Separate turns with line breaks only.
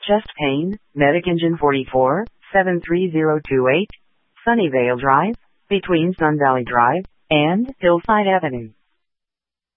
Chest pain, Medic Engine 44, 73028, Sunnyvale Drive, between Sun Valley Drive and Hillside Avenue.